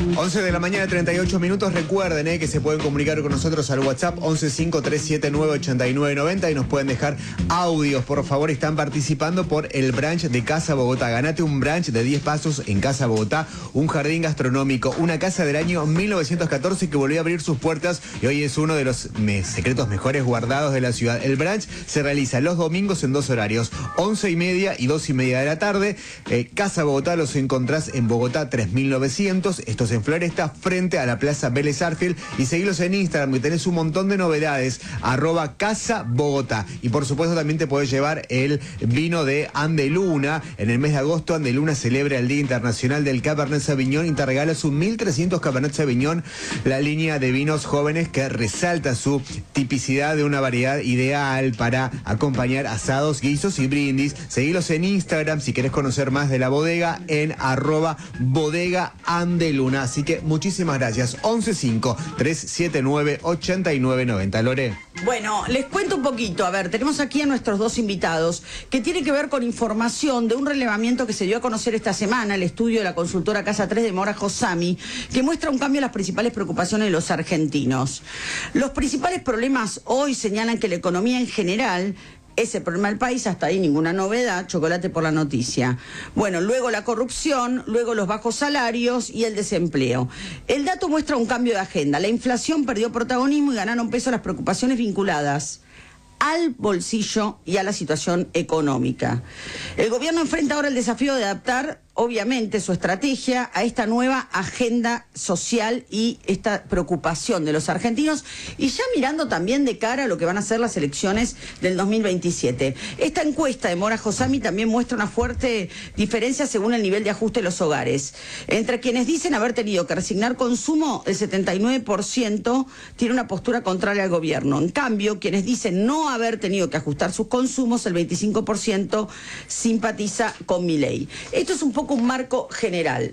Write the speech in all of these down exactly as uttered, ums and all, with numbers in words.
once de la mañana, treinta y ocho minutos. Recuerden eh, que se pueden comunicar con nosotros al WhatsApp once cinco tres siete nueve ocho nueve nueve cero y nos pueden dejar audios, por favor. Están participando por el brunch de Casa Bogotá. Ganate un brunch de diez pasos en Casa Bogotá, un jardín gastronómico, una casa del año mil novecientos catorce que volvió a abrir sus puertas y hoy es uno de los me secretos mejores guardados de la ciudad. El brunch se realiza los domingos en dos horarios, once y media y dos y media de la tarde. Eh, Casa Bogotá los encontrás en Bogotá tres mil novecientos. Esto es en Floresta, frente a la Plaza Vélez Arfield. Y seguilos en Instagram, que tenés un montón de novedades. Arroba Casa Bogotá. Y por supuesto también te podés llevar el vino de Andeluna. En el mes de agosto, Andeluna celebra el Día Internacional del Cabernet Sauvignon y te regala sus mil trescientos Cabernet Sauvignon, la línea de vinos jóvenes que resalta su tipicidad de una variedad ideal para acompañar asados, guisos y brindis. Seguilos en Instagram si querés conocer más de la bodega en arroba bodega Andeluna. Así que muchísimas gracias. once cinco tres siete nueve ocho nueve nueve cero. Lore. Bueno, les cuento un poquito. A ver, tenemos aquí a nuestros dos invitados que tiene que ver con información de un relevamiento que se dio a conocer esta semana, el estudio de la consultora Casa tres de Mora Josami, que muestra un cambio en las principales preocupaciones de los argentinos. Los principales problemas hoy señalan que la economía en general es el problema del país, hasta ahí ninguna novedad, chocolate por la noticia. Bueno, luego la corrupción, luego los bajos salarios y el desempleo. El dato muestra un cambio de agenda. La inflación perdió protagonismo y ganaron peso las preocupaciones vinculadas al bolsillo y a la situación económica. El gobierno enfrenta ahora el desafío de adaptar, obviamente, su estrategia a esta nueva agenda social y esta preocupación de los argentinos, y ya mirando también de cara a lo que van a ser las elecciones del dos mil veintisiete. Esta encuesta de Mora Josami también muestra una fuerte diferencia según el nivel de ajuste de los hogares. Entre quienes dicen haber tenido que resignar consumo, el setenta y nueve por ciento tiene una postura contraria al gobierno. En cambio, quienes dicen no haber tenido que ajustar sus consumos, el veinticinco por ciento simpatiza con Milei. Esto es un poco un marco general.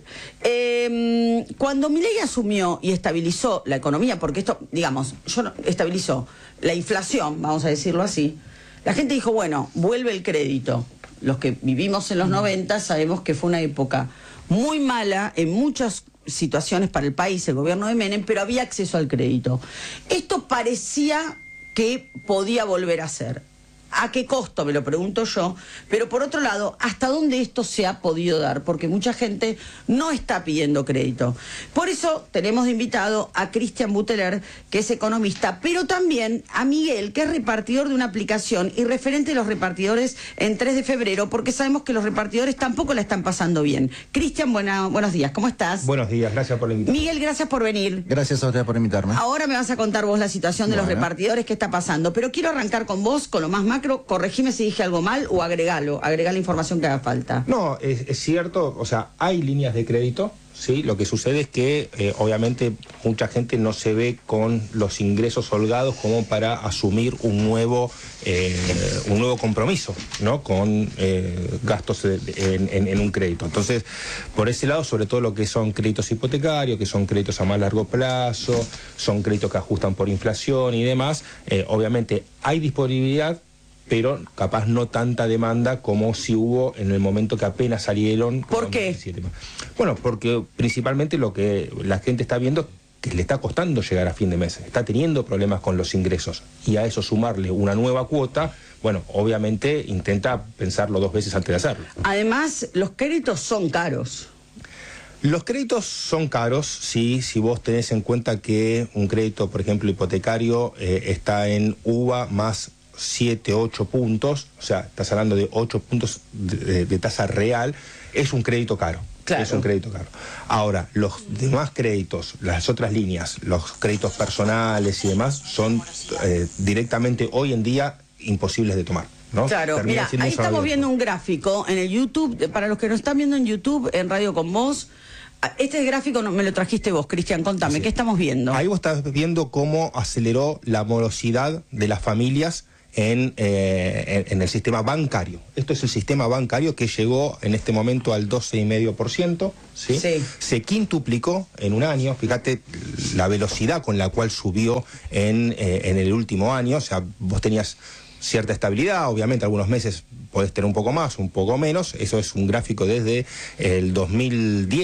Eh, cuando Milei asumió y estabilizó la economía, porque esto, digamos, yo no, estabilizó la inflación, vamos a decirlo así, la gente dijo, bueno, vuelve el crédito. Los que vivimos en los noventa sabemos que fue una época muy mala en muchas situaciones para el país, el gobierno de Menem, pero había acceso al crédito. Esto parecía que podía volver a ser. ¿A qué costo? Me lo pregunto yo. Pero por otro lado, ¿hasta dónde esto se ha podido dar? Porque mucha gente no está pidiendo crédito. Por eso tenemos de invitado a Cristian Buteler, que es economista, pero también a Miguel, que es repartidor de una aplicación y referente de los repartidores en tres de febrero, porque sabemos que los repartidores tampoco la están pasando bien. Cristian, buena, buenos días, ¿cómo estás? Buenos días, gracias por la invitación. Miguel, gracias por venir. Gracias a usted por invitarme. Ahora me vas a contar vos la situación de bueno. los repartidores, qué está pasando, pero quiero arrancar con vos, con lo más macro. Corregime si dije algo mal o agregalo, agregá la información que haga falta. No, es, es cierto, o sea, hay líneas de crédito, ¿sí? Lo que sucede es que, eh, obviamente, mucha gente no se ve con los ingresos holgados como para asumir un nuevo, eh, un nuevo compromiso, ¿no? Con eh, gastos de, de, en, en, en un crédito. Entonces, por ese lado, sobre todo lo que son créditos hipotecarios, que son créditos a más largo plazo, son créditos que ajustan por inflación y demás, eh, obviamente hay disponibilidad, pero capaz no tanta demanda como si hubo en el momento que apenas salieron. ¿Por qué? Bueno, porque principalmente lo que la gente está viendo que le está costando llegar a fin de mes, está teniendo problemas con los ingresos, y a eso sumarle una nueva cuota, bueno, obviamente intenta pensarlo dos veces antes de hacerlo. Además, los créditos son caros. Los créditos son caros, sí, si vos tenés en cuenta que un crédito, por ejemplo, hipotecario, eh, está en U V A más siete, ocho puntos, o sea, estás hablando de ocho puntos de, de, de tasa real, es un crédito caro. Claro. Es un crédito caro. Ahora, los demás créditos, las otras líneas, los créditos personales y demás, son eh, directamente hoy en día imposibles de tomar, ¿no? Claro, mira, ahí estamos viendo un gráfico en el YouTube, para los que nos están viendo en YouTube, en Radio Con Vos. Este gráfico me lo trajiste vos, Cristian, contame, sí. ¿Qué estamos viendo? Ahí vos estás viendo cómo aceleró la morosidad de las familias En, eh, en, en el sistema bancario. Esto es el sistema bancario que llegó en este momento al doce coma cinco por ciento, ¿sí? Sí. Se quintuplicó en un año, fíjate la velocidad con la cual subió en, eh, en el último año, o sea, vos tenías cierta estabilidad, obviamente algunos meses podés tener un poco más, un poco menos, eso es un gráfico desde el dos mil diez,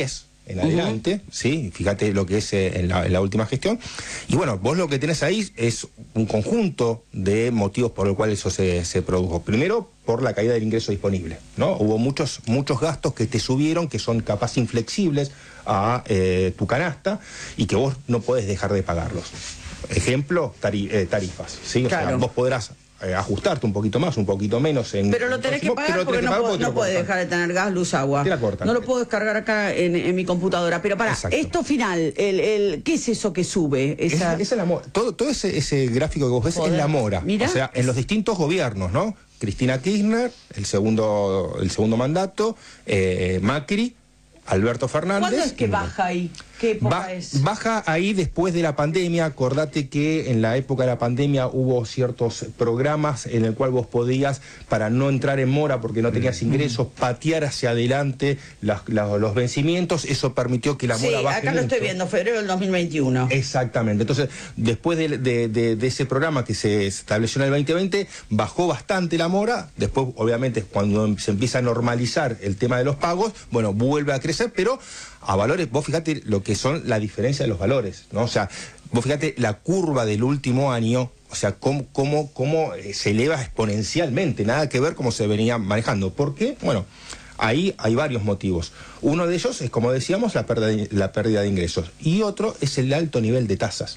en adelante, uh-huh. ¿sí? Fíjate lo que es eh, en, la, en la última gestión. Y bueno, vos lo que tenés ahí es un conjunto de motivos por los cuales eso se, se produjo. Primero, por la caída del ingreso disponible, ¿no? Hubo muchos, muchos gastos que te subieron, que son capaz inflexibles a eh, tu canasta y que vos no podés dejar de pagarlos. Ejemplo, tari, eh, tarifas, ¿sí? O claro. sea, vos podrás eh, ajustarte un poquito más, un poquito menos en... Pero lo tenés que pagar porque tenés no, pagar no podés dejar de tener gas, luz, agua. Te la cortan. No lo puedo descargar acá en, en mi computadora. Pero para, exacto. Esto final, el, el, ¿qué es eso que sube? Esa... Es, es la mora. Todo, todo ese, ese gráfico que vos ves Poder. es la mora. ¿Mira? O sea, en los distintos gobiernos, ¿no? Cristina Kirchner, el segundo, el segundo mandato, eh, Macri, Alberto Fernández. ¿Cuándo es que baja ahí? ¿Qué época ba es? Baja ahí después de la pandemia. Acordate que en la época de la pandemia hubo ciertos programas en el cual vos podías, para no entrar en mora porque no tenías ingresos, patear hacia adelante las, las, los vencimientos. Eso permitió que la mora sí, baje acá lo mucho. estoy viendo, febrero del dos mil veintiuno. Exactamente. Entonces, después de, de, de, de ese programa que se estableció en el veinte veinte, bajó bastante la mora. Después, obviamente, cuando se empieza a normalizar el tema de los pagos, bueno, vuelve a crecer, pero a valores, vos fíjate lo que son la diferencia de los valores, ¿no? O sea, vos fíjate la curva del último año, o sea, cómo, cómo, cómo se eleva exponencialmente, nada que ver cómo se venía manejando. ¿Por qué? Bueno, ahí hay varios motivos. Uno de ellos es, como decíamos, la pérdida, la pérdida de ingresos. Y otro es el alto nivel de tasas.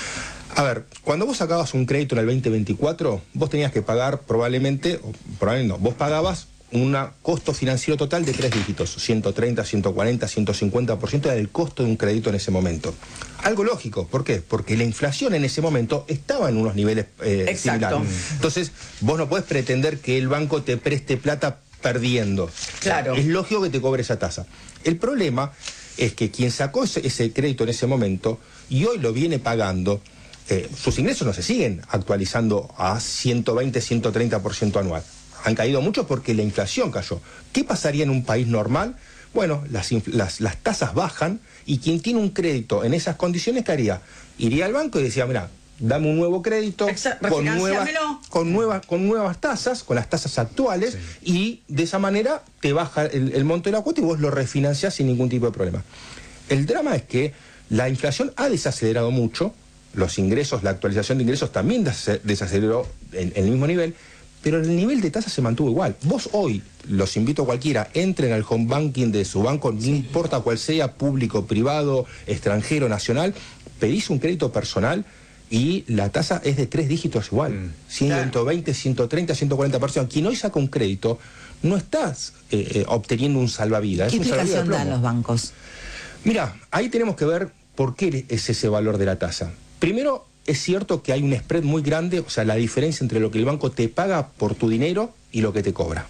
A ver, cuando vos sacabas un crédito en el veinte veinticuatro, vos tenías que pagar probablemente, o probablemente no, vos pagabas un costo financiero total de tres dígitos, ciento treinta, ciento cuarenta, ciento cincuenta por ciento del costo de un crédito en ese momento. Algo lógico, ¿por qué? Porque la inflación en ese momento estaba en unos niveles eh, similares. Entonces, vos no podés pretender que el banco te preste plata perdiendo. Claro. Es lógico que te cobre esa tasa. El problema es que quien sacó ese, ese crédito en ese momento y hoy lo viene pagando, eh, sus ingresos no se siguen actualizando a ciento veinte, ciento treinta por ciento anual. Han caído mucho porque la inflación cayó. ¿Qué pasaría en un país normal? Bueno, las, las, las tasas bajan y quien tiene un crédito en esas condiciones, ¿qué haría? Iría al banco y decía, mira, dame un nuevo crédito con nuevas, con, nuevas, con nuevas tasas, con las tasas actuales, sí. Y de esa manera te baja el, el monto de la cuota y vos lo refinanciás sin ningún tipo de problema. El drama es que la inflación ha desacelerado mucho, los ingresos, la actualización de ingresos también desaceleró en, en el mismo nivel, pero el nivel de tasa se mantuvo igual. Vos hoy, los invito a cualquiera, entren al home banking de su banco, no importa cuál sea, público, privado, extranjero, nacional, pedís un crédito personal y la tasa es de tres dígitos igual. Mm. ciento veinte, ciento treinta, ciento cuarenta por ciento. Quien hoy saca un crédito, no estás eh, eh, obteniendo un salvavidas. ¿Qué es un explicación dan los bancos? Mira, ahí tenemos que ver por qué es ese valor de la tasa. Primero, es cierto que hay un spread muy grande, o sea, la diferencia entre lo que el banco te paga por tu dinero y lo que te cobra.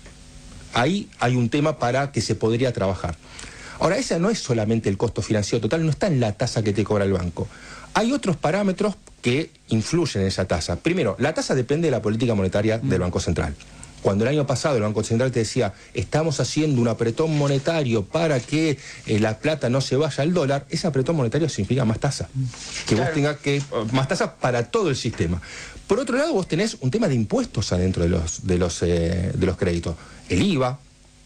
Ahí hay un tema para que se podría trabajar. Ahora, ese no es solamente el costo financiero total, no está en la tasa que te cobra el banco. Hay otros parámetros que influyen en esa tasa. Primero, la tasa depende de la política monetaria del Banco Central. Cuando el año pasado el Banco Central te decía, estamos haciendo un apretón monetario para que eh, la plata no se vaya al dólar, ese apretón monetario significa más tasa. Que claro. Vos tengas que, más tasa para todo el sistema. Por otro lado, vos tenés un tema de impuestos adentro de los, de los, eh, de los créditos. El I V A,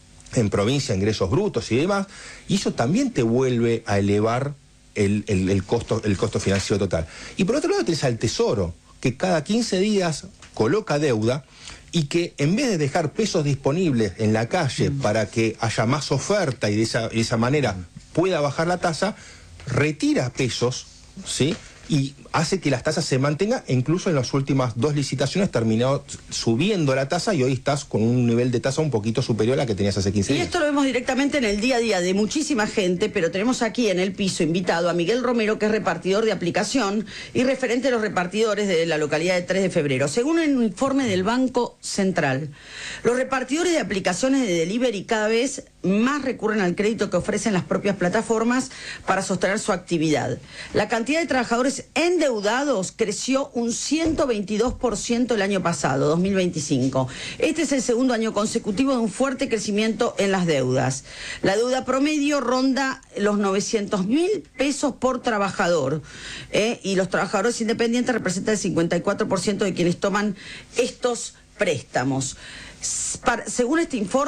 en provincia, ingresos brutos y demás, y eso también te vuelve a elevar el, el, el, costo, el costo financiero total. Y por otro lado tenés al Tesoro, que cada quince días coloca deuda, y que en vez de dejar pesos disponibles en la calle mm. para que haya más oferta y de esa, de esa manera pueda bajar la tasa, retira pesos, ¿sí? Y hace que las tasas se mantengan, e incluso en las últimas dos licitaciones terminó subiendo la tasa y hoy estás con un nivel de tasa un poquito superior a la que tenías hace quince días. Y esto lo vemos directamente en el día a día de muchísima gente, pero tenemos aquí en el piso invitado a Miguel Romero, que es repartidor de aplicación y referente de los repartidores de la localidad de tres de febrero. Según un informe del Banco Central, los repartidores de aplicaciones de delivery cada vez más recurren al crédito que ofrecen las propias plataformas para sostener su actividad. La cantidad de trabajadores endeudados creció un ciento veintidós por ciento el año pasado, dos mil veinticinco. Este es el segundo año consecutivo de un fuerte crecimiento en las deudas. La deuda promedio ronda los novecientos mil pesos por trabajador, ¿eh? Y los trabajadores independientes representan el cincuenta y cuatro por ciento de quienes toman estos préstamos. Para, según este informe,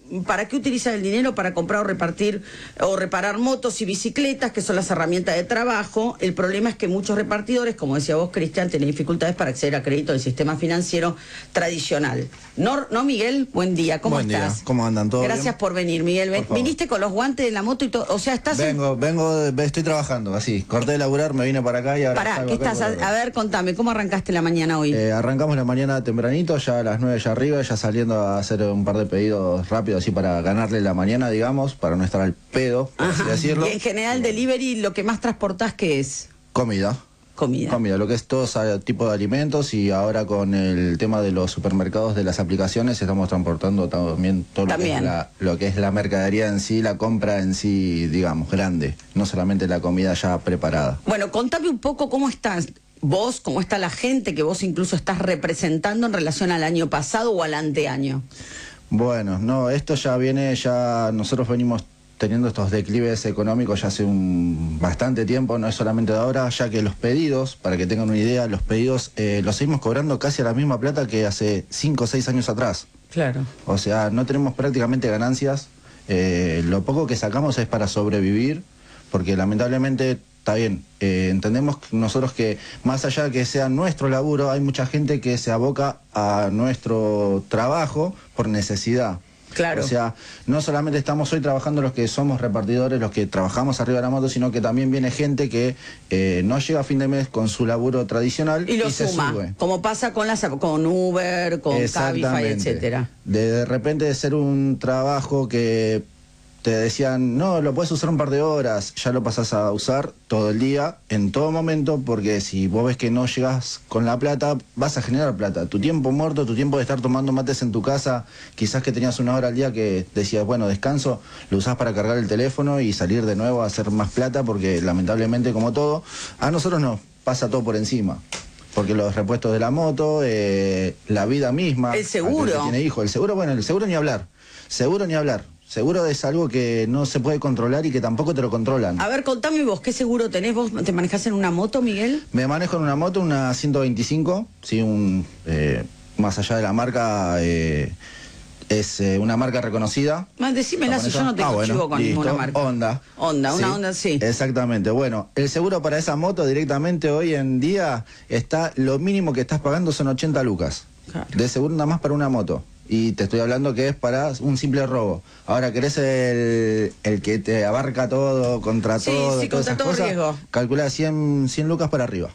¿para qué utilizan el dinero? Para comprar o repartir o reparar motos y bicicletas, que son las herramientas de trabajo. El problema es que muchos repartidores, como decía vos, Cristian, tienen dificultades para acceder a crédito del sistema financiero tradicional. ¿No, no Miguel? Buen día, ¿cómo Buen estás? día. ¿Cómo andan todos? Gracias bien? por venir, Miguel. Ven, Por favor. viniste con los guantes de la moto y todo, o sea, estás en... Vengo, vengo, estoy trabajando, así. Corté de laburar, me vine para acá y ahora... Pará, salgo ¿qué acá estás? por A, acá. a ver, contame, ¿cómo arrancaste la mañana hoy? Eh, arrancamos la mañana tempranito, ya a las nueve ya arriba, ya saliendo a hacer un par de pedidos rápidos así para ganarle la mañana, digamos, para no estar al pedo, por así Ajá. decirlo. Y en general, delivery, lo que más transportás, ¿qué es? Comida. Comida. Comida, lo que es todo ese tipo de alimentos, y ahora con el tema de los supermercados, de las aplicaciones, estamos transportando también todo lo, También. Que, es la, lo que es la mercadería en sí, la compra en sí, digamos, grande, no solamente la comida ya preparada. Bueno, contame un poco cómo estás vos, cómo está la gente que vos incluso estás representando en relación al año pasado o al anteaño. Bueno, no, esto ya viene, ya nosotros venimos teniendo estos declives económicos ya hace un bastante tiempo, no es solamente de ahora, ya que los pedidos, para que tengan una idea, los pedidos eh, los seguimos cobrando casi a la misma plata que hace cinco o seis años atrás. Claro. O sea, no tenemos prácticamente ganancias, eh, lo poco que sacamos es para sobrevivir, porque lamentablemente, está bien, eh, entendemos nosotros que más allá de que sea nuestro laburo, hay mucha gente que se aboca a nuestro trabajo por necesidad. Claro. O sea, no solamente estamos hoy trabajando los que somos repartidores, los que trabajamos arriba de la moto, sino que también viene gente que eh, no llega a fin de mes con su laburo tradicional Y lo se suma, sube. como pasa con las con Uber, con Cabify, Exactamente. etcétera. De, de repente de ser un trabajo que te decían, no, lo puedes usar un par de horas, ya lo pasás a usar todo el día, en todo momento, porque si vos ves que no llegás con la plata, vas a generar plata. Tu tiempo muerto, tu tiempo de estar tomando mates en tu casa, quizás que tenías una hora al día que decías, bueno, descanso, lo usás para cargar el teléfono y salir de nuevo a hacer más plata, porque lamentablemente, como todo, a nosotros nos pasa todo por encima. Porque los repuestos de la moto, eh, la vida misma... El seguro. aquel que tiene hijos, el seguro, bueno, el seguro ni hablar. Seguro ni hablar. Seguro es algo que no se puede controlar y que tampoco te lo controlan. A ver, contame vos, ¿qué seguro tenés? ¿Vos te manejás en una moto, Miguel? Me manejo en una moto, una ciento veinticinco, sí, un, eh, más allá de la marca, eh, es eh, una marca reconocida. Más decímela si yo no tengo Ah, bueno, chivo con listo. ninguna marca. Honda. Honda, una Honda, sí. Exactamente. Bueno, el seguro para esa moto directamente hoy en día está, lo mínimo que estás pagando son ochenta lucas. Claro. De seguro nada más para una moto. Y te estoy hablando que es para un simple robo. Ahora, ¿querés el, el que te abarca todo, contra Sí, todo, sí, todas contra esas todo cosas? riesgo. Calcula cien, cien lucas para arriba.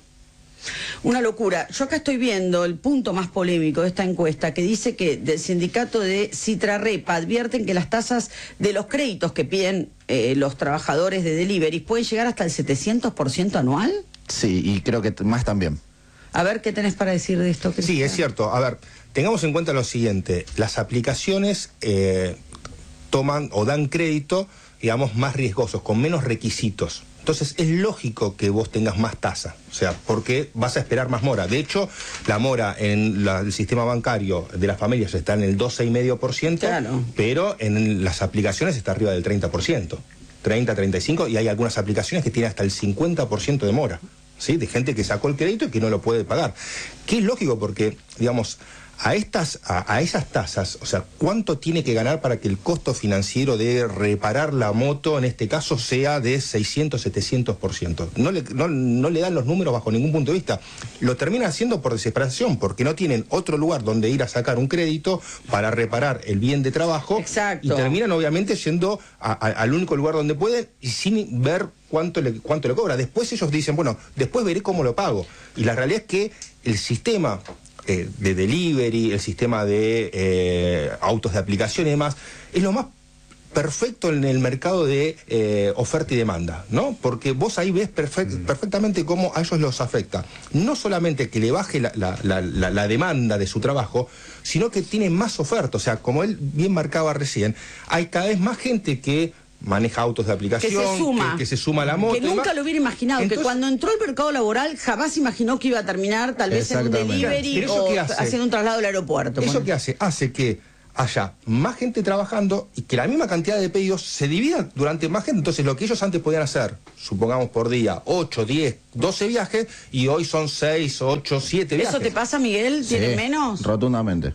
Una locura. Yo acá estoy viendo el punto más polémico de esta encuesta, que dice que del sindicato de Citrarepa advierten que las tasas de los créditos que piden eh, los trabajadores de delivery pueden llegar hasta el setecientos por ciento anual. Sí, y creo que t- más también. A ver, ¿qué tenés para decir de esto, Cristian? Sí, es cierto. A ver, tengamos en cuenta lo siguiente. Las aplicaciones eh, toman o dan crédito, digamos, más riesgosos, con menos requisitos. Entonces es lógico que vos tengas más tasa, o sea, porque vas a esperar más mora. De hecho, la mora en la- el sistema bancario de las familias está en el doce coma cinco por ciento, Claro. pero en las aplicaciones está arriba del treinta por ciento. treinta, treinta y cinco, y hay algunas aplicaciones que tienen hasta el cincuenta por ciento de mora, ¿sí? De gente que sacó el crédito y que no lo puede pagar. Que es lógico porque, digamos, a estas, a, a esas tasas, o sea, ¿cuánto tiene que ganar para que el costo financiero de reparar la moto, en este caso, sea de seiscientos, setecientos por ciento? No le, no, no le dan los números bajo ningún punto de vista. Lo terminan haciendo por desesperación, porque no tienen otro lugar donde ir a sacar un crédito para reparar el bien de trabajo. Exacto. Y terminan, obviamente, yendo a- a- al único lugar donde pueden y sin ver cuánto le, cuánto le cobra. Después ellos dicen, bueno, después veré cómo lo pago. Y la realidad es que el sistema eh, de delivery, el sistema de eh, autos de aplicación y demás, es lo más perfecto en el mercado de eh, oferta y demanda, ¿no? Porque vos ahí ves perfect, perfectamente cómo a ellos los afecta. No solamente que le baje la, la, la, la, la demanda de su trabajo, sino que tiene más oferta. O sea, como él bien marcaba recién, hay cada vez más gente que maneja autos de aplicación, Que se suma. que, que se suma a la moto. Que y demás. nunca lo hubiera imaginado, Entonces, que cuando entró al mercado laboral jamás imaginó que iba a terminar tal vez en un Exactamente. delivery ¿Pero eso o qué hace? haciendo un traslado al aeropuerto. ¿Eso Bueno. qué hace? Hace que haya más gente trabajando y que la misma cantidad de pedidos se divida durante más gente. Entonces, lo que ellos antes podían hacer, supongamos por día, ocho, diez, doce viajes, y hoy son seis, ocho, siete viajes. ¿Eso te pasa, Miguel? ¿Tienen Sí, menos? Rotundamente.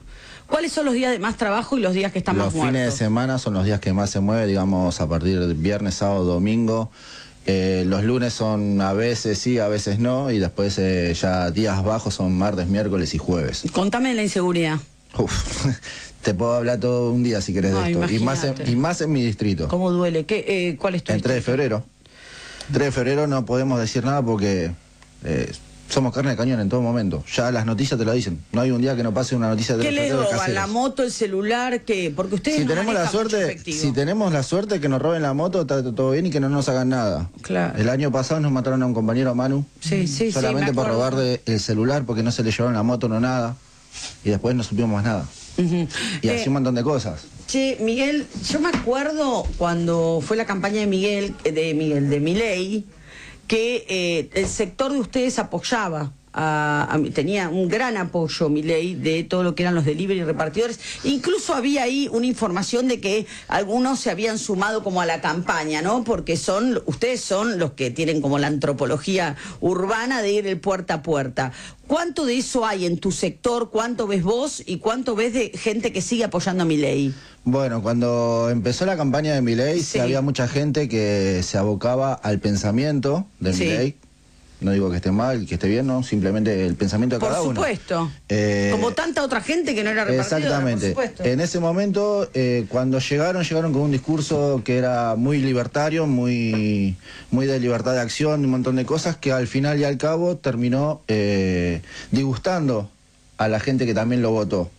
¿Cuáles son los días de más trabajo y los días que están Los más fines muertos? de semana son los días que más se mueve, digamos, a partir de viernes, sábado, domingo. Eh, los lunes son a veces sí, a veces no, y después eh, ya días bajos son martes, miércoles y jueves. Contame de la inseguridad. Uf, te puedo hablar todo un día si querés No, de esto. Y más, en, imagínate. y más en mi distrito. ¿Cómo duele? ¿Qué, eh, ¿Cuál es tu El tres de distrito? febrero. tres de febrero no podemos decir nada porque eh, somos carne de cañón en todo momento. Ya las noticias te lo dicen. No hay un día que no pase una noticia de ¿Qué tres de les febrero de roban? ¿La caseros. moto, el celular? ¿Qué? Porque ustedes Si no tenemos la manejan mucho suerte, efectivo. si tenemos la suerte que nos roben la moto, está todo bien y que no nos hagan nada. Claro. El año pasado nos mataron a un compañero, Manu, Sí, sí, solamente sí, me por acuerdo. robarle el celular porque no se le llevaron la moto, no nada. Y después no supimos más nada. Ujú. Y Eh, así un montón de cosas. Che, Miguel, yo me acuerdo cuando fue la campaña de Miguel, de Miguel, de Milei, que eh, el sector de ustedes apoyaba. A, a- tenía un gran apoyo Milei de todo lo que eran los delivery repartidores. Incluso había ahí una información de que algunos se habían sumado como a la campaña, ¿no? Porque son, ustedes son los que tienen como la antropología urbana de ir el puerta a puerta. ¿Cuánto de eso hay en tu sector? ¿Cuánto ves vos? ¿Y cuánto ves de gente que sigue apoyando a Milei? Bueno, cuando empezó la campaña de Milei, Sí. sí había mucha gente que se abocaba al pensamiento de Sí. Milei. No digo que esté mal, que esté bien, no, simplemente el pensamiento de Por cada uno. supuesto. Eh, Como tanta otra gente que no era repartidora, Exactamente. por supuesto. En ese momento, eh, cuando llegaron, llegaron con un discurso que era muy libertario, muy, muy de libertad de acción, un montón de cosas que al final y al cabo terminó eh, disgustando a la gente que también lo votó.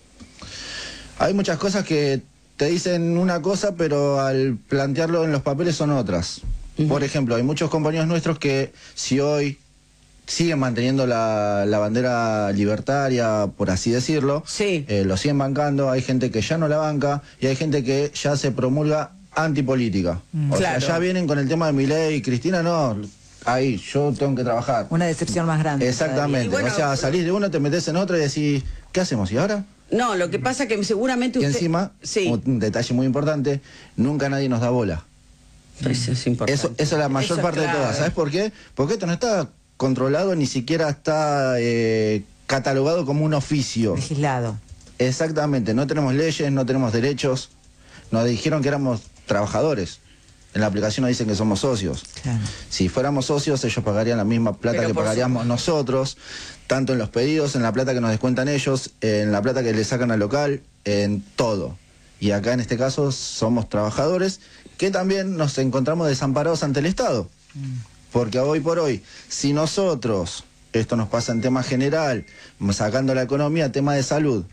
Hay muchas cosas que te dicen una cosa, pero al plantearlo en los papeles son otras. Ujú. Por ejemplo, hay muchos compañeros nuestros que si hoy siguen manteniendo la, la bandera libertaria, por así decirlo, Sí. eh, lo siguen bancando, hay gente que ya no la banca y hay gente que ya se promulga antipolítica. O Claro. sea, ya vienen con el tema de Milei y Cristina, no, ahí yo tengo que trabajar. Una decepción más grande. Exactamente, Y bueno, o sea, salís de uno, te metes en otro y decís, ¿qué hacemos? ¿Y ahora? No, lo que pasa que seguramente Y usted... encima, Sí, un detalle muy importante, nunca nadie nos da bola. eso es importante. Eso, eso es la mayor Eso es parte de clave. todas. ¿Sabes por qué? Porque esto no está controlado, ni siquiera está eh, catalogado como un oficio. Legislado. Exactamente, no tenemos leyes, no tenemos derechos. Nos dijeron que éramos trabajadores. En la aplicación nos dicen que somos socios. Claro. Si fuéramos socios, ellos pagarían la misma plata Pero que por pagaríamos nosotros, tanto en los pedidos, en la plata que nos descuentan ellos, en la plata que le sacan al local, en todo. Y acá en este caso somos trabajadores que también nos encontramos desamparados ante el Estado. Porque hoy por hoy, si nosotros, esto nos pasa en tema general, sacando la economía, tema de salud,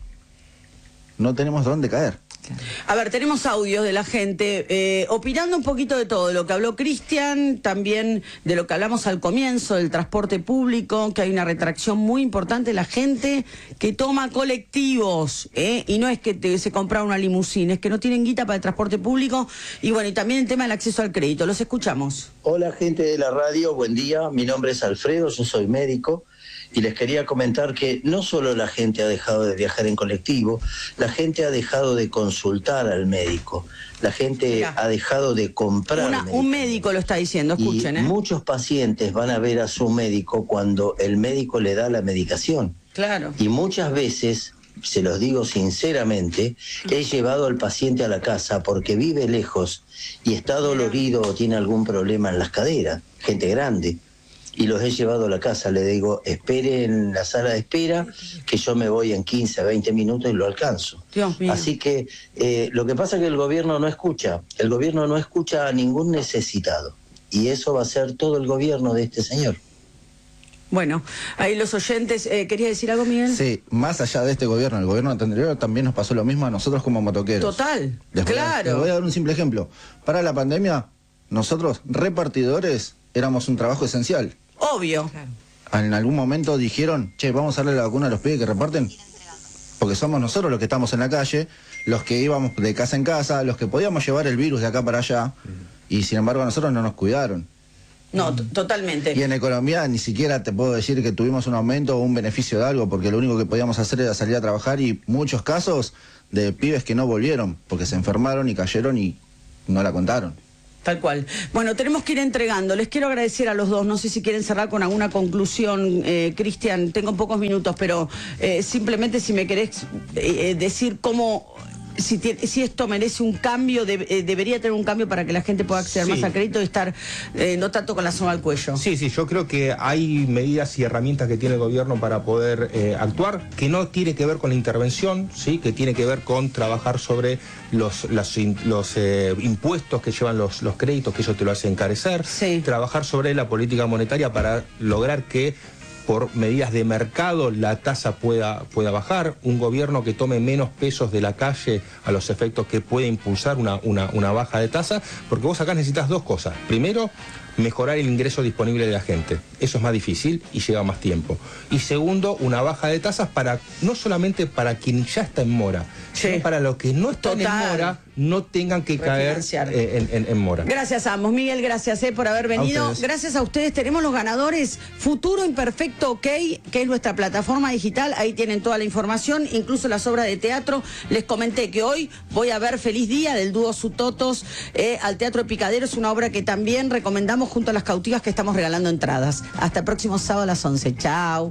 no tenemos dónde caer. A ver, tenemos audios de la gente eh, opinando un poquito de todo, de lo que habló Cristian, también de lo que hablamos al comienzo, del transporte público, que hay una retracción muy importante, la gente que toma colectivos, ¿eh? Y no es que te- se compra una limusina, es que no tienen guita para el transporte público, y bueno, y también el tema del acceso al crédito. Los escuchamos. Hola gente de la radio, buen día, mi nombre es Alfredo, yo soy médico y les quería comentar que no solo la gente ha dejado de viajar en colectivo, la gente ha dejado de consultar al médico, la gente Mirá. ha dejado de comprar Una- un medicamentos. médico lo está diciendo, escuchen, Y ¿eh? muchos pacientes van a ver a su médico cuando el médico le da la medicación. Claro. Y muchas veces, se los digo sinceramente, he llevado al paciente a la casa porque vive lejos y está dolorido o tiene algún problema en las caderas, gente grande. Y los he llevado a la casa, le digo, espere en la sala de espera, que yo me voy en quince, veinte minutos y lo alcanzo. Dios mío. Así que eh, lo que pasa es que el gobierno no escucha, el gobierno no escucha a ningún necesitado. Y eso va a ser todo el gobierno de este señor. Bueno, ahí los oyentes, eh, ¿querías decir algo, Miguel? Sí, más allá de este gobierno, el gobierno anterior también nos pasó lo mismo a nosotros como motoqueros. Total, Les voy a- claro. Les voy a dar un simple ejemplo. Para la pandemia, nosotros, repartidores, éramos un trabajo esencial. Obvio. En algún momento dijeron, che, vamos a darle la vacuna a los pibes que reparten, porque somos nosotros los que estamos en la calle, los que íbamos de casa en casa, los que podíamos llevar el virus de acá para allá, y sin embargo a nosotros no nos cuidaron. No, t- totalmente. Y en economía ni siquiera te puedo decir que tuvimos un aumento o un beneficio de algo, porque lo único que podíamos hacer era salir a trabajar y muchos casos de pibes que no volvieron, porque se enfermaron y cayeron y no la contaron. Tal cual. Bueno, tenemos que ir entregando. Les quiero agradecer a los dos. No sé si quieren cerrar con alguna conclusión. Eh, Cristian, tengo pocos minutos, pero eh, simplemente si me querés eh, decir cómo... Si, tiene, si esto merece un cambio, de, eh, debería tener un cambio para que la gente pueda acceder sí. más a crédito y estar eh, no tanto con la soga al cuello. Sí, sí, yo creo que hay medidas y herramientas que tiene el gobierno para poder eh, actuar, que no tiene que ver con la intervención, sí, que tiene que ver con trabajar sobre los, las, los eh, impuestos que llevan los, los créditos, que eso te lo hace encarecer, sí. trabajar sobre la política monetaria para lograr que por medidas de mercado la tasa pueda, pueda bajar, un gobierno que tome menos pesos de la calle a los efectos que puede impulsar una, una, una baja de tasa, porque vos acá necesitas dos cosas. Primero, mejorar el ingreso disponible de la gente. Eso es más difícil y lleva más tiempo. Y segundo, una baja de tasas para no solamente para quien ya está en mora, sí. sino para los que no están Total. en mora, no tengan que caer eh, en, en, en mora. Gracias a ambos. Miguel, gracias eh, por haber venido. A gracias a ustedes. Tenemos los ganadores. Futuro Imperfecto OK, que es nuestra plataforma digital. Ahí tienen toda la información, incluso las obras de teatro. Les comenté que hoy voy a ver Feliz Día del dúo Sutotos eh, al Teatro Picadero. Es una obra que también recomendamos junto a las cautivas que estamos regalando entradas. Hasta el próximo sábado a las once. Chao.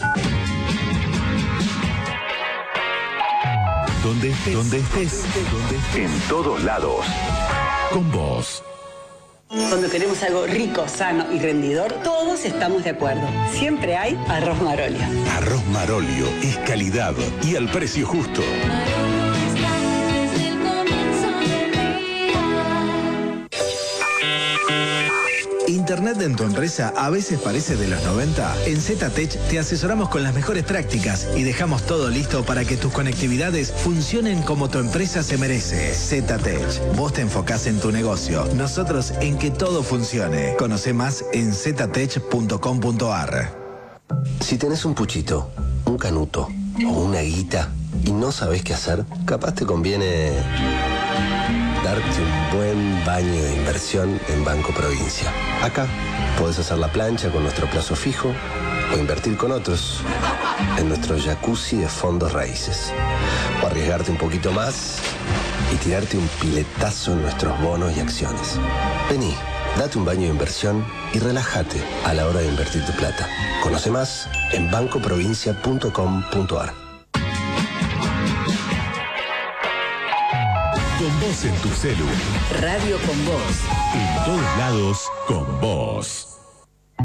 Donde estés, donde estés, donde estés, en todos lados, con vos. Cuando queremos algo rico, sano y rendidor, todos estamos de acuerdo. Siempre hay arroz Marolio. Arroz Marolio es calidad y al precio justo. ¿Internet en tu empresa a veces parece de los noventa? En ZTech te asesoramos con las mejores prácticas y dejamos todo listo para que tus conectividades funcionen como tu empresa se merece. ZTech, vos te enfocás en tu negocio, nosotros en que todo funcione. Conoce más en ztech punto com punto ar. Si tenés un puchito, un canuto o una guita y no sabés qué hacer, capaz te conviene darte un buen baño de inversión en Banco Provincia. Acá podés hacer la plancha con nuestro plazo fijo o invertir con otros en nuestro jacuzzi de fondos raíces. O arriesgarte un poquito más y tirarte un piletazo en nuestros bonos y acciones. Vení, date un baño de inversión y relájate a la hora de invertir tu plata. Conoce más en banco provincia punto com punto ar. Con vos en tu celu. Radio con vos. En todos lados, con vos.